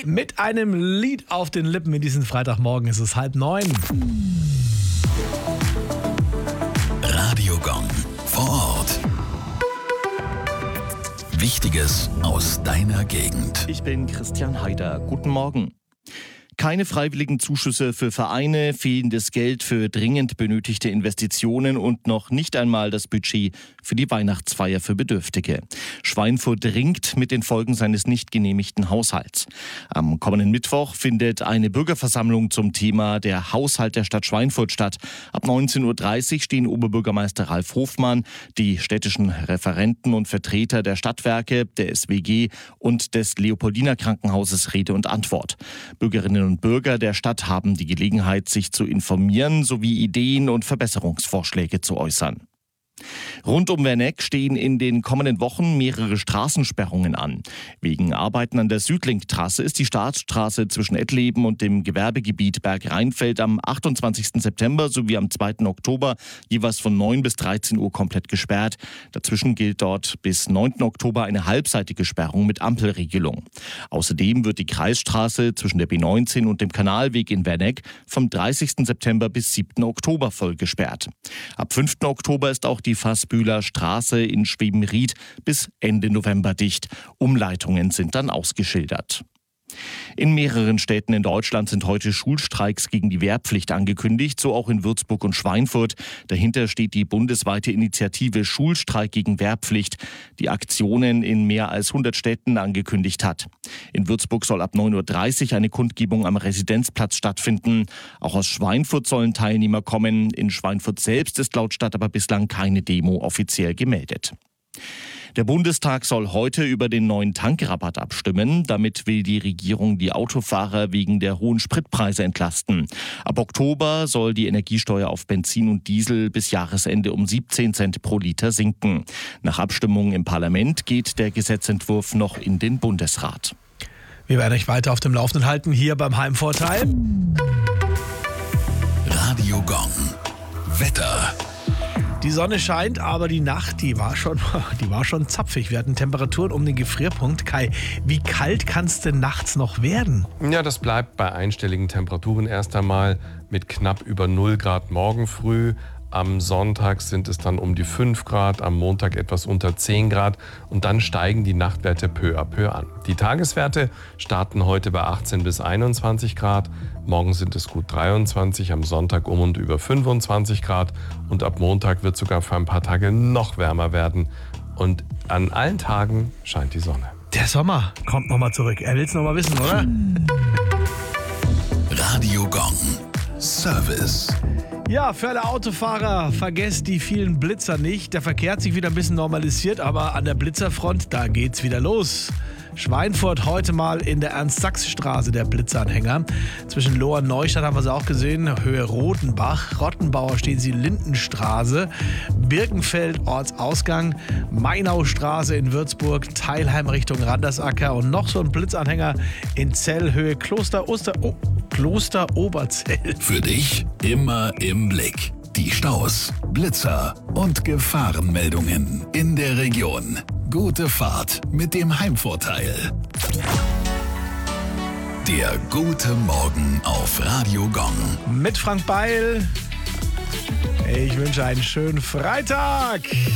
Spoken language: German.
Mit einem Lied auf den Lippen in diesem Freitagmorgen ist es 8:30. Radio Gong vor Ort. Wichtiges aus deiner Gegend. Ich bin Christian Haider. Guten Morgen. Keine freiwilligen Zuschüsse für Vereine, fehlendes Geld für dringend benötigte Investitionen und noch nicht einmal das Budget für die Weihnachtsfeier für Bedürftige. Schweinfurt ringt mit den Folgen seines nicht genehmigten Haushalts. Am kommenden Mittwoch findet eine Bürgerversammlung zum Thema der Haushalt der Stadt Schweinfurt statt. Ab 19.30 Uhr stehen Oberbürgermeister Ralf Hofmann, die städtischen Referenten und Vertreter der Stadtwerke, der SWG und des Leopoldiner Krankenhauses Rede und Antwort. Bürgerinnen und Bürger der Stadt haben die Gelegenheit, sich zu informieren sowie Ideen und Verbesserungsvorschläge zu äußern. Rund um Werneck stehen in den kommenden Wochen mehrere Straßensperrungen an. Wegen Arbeiten an der Südlink-Trasse ist die Staatsstraße zwischen Ettleben und dem Gewerbegebiet Bergrheinfeld am 28. September sowie am 2. Oktober jeweils von 9 bis 13 Uhr komplett gesperrt. Dazwischen gilt dort bis 9. Oktober eine halbseitige Sperrung mit Ampelregelung. Außerdem wird die Kreisstraße zwischen der B19 und dem Kanalweg in Werneck vom 30. September bis 7. Oktober voll gesperrt. Ab 5. Oktober ist auch die Fassbühler Straße in Schwebenried bis Ende November dicht. Umleitungen sind dann ausgeschildert. In mehreren Städten in Deutschland sind heute Schulstreiks gegen die Wehrpflicht angekündigt, so auch in Würzburg und Schweinfurt. Dahinter steht die bundesweite Initiative Schulstreik gegen Wehrpflicht, die Aktionen in mehr als 100 Städten angekündigt hat. In Würzburg soll ab 9.30 Uhr eine Kundgebung am Residenzplatz stattfinden. Auch aus Schweinfurt sollen Teilnehmer kommen. In Schweinfurt selbst ist laut Stadt aber bislang keine Demo offiziell gemeldet. Der Bundestag soll heute über den neuen Tankrabatt abstimmen. Damit will die Regierung die Autofahrer wegen der hohen Spritpreise entlasten. Ab Oktober soll die Energiesteuer auf Benzin und Diesel bis Jahresende um 17 Cent pro Liter sinken. Nach Abstimmung im Parlament geht der Gesetzentwurf noch in den Bundesrat. Wir werden euch weiter auf dem Laufenden halten hier beim Heimvorteil. Radio Gong. Wetter. Die Sonne scheint, aber die Nacht, die war schon zapfig. Wir hatten Temperaturen um den Gefrierpunkt. Kai, wie kalt kann es denn nachts noch werden? Ja, das bleibt bei einstelligen Temperaturen erst einmal mit knapp über 0 Grad morgen früh. Am Sonntag sind es dann um die 5 Grad, am Montag etwas unter 10 Grad und dann steigen die Nachtwerte peu à peu an. Die Tageswerte starten heute bei 18 bis 21 Grad, morgen sind es gut 23, am Sonntag um und über 25 Grad und ab Montag wird sogar für ein paar Tage noch wärmer werden und an allen Tagen scheint die Sonne. Der Sommer kommt nochmal zurück. Er will es nochmal wissen, oder? Radio Gong. Service. Ja, für alle Autofahrer, vergesst die vielen Blitzer nicht. Der Verkehr hat sich wieder ein bisschen normalisiert, aber an der Blitzerfront, da geht's wieder los. Schweinfurt heute mal in der Ernst-Sachs-Straße, der Blitzeranhänger. Zwischen Lohr und Neustadt haben wir sie auch gesehen. Höhe Rotenbach, Rottenbauer stehen sie Lindenstraße, Birkenfeld Ortsausgang, Mainaustraße in Würzburg, Teilheim Richtung Randersacker und noch so ein Blitzanhänger in Zell, Höhe Kloster Oberzell. Für dich immer im Blick. Die Staus, Blitzer und Gefahrenmeldungen in der Region. Gute Fahrt mit dem Heimvorteil. Der gute Morgen auf Radio Gong. Mit Frank Beil. Ich wünsche einen schönen Freitag.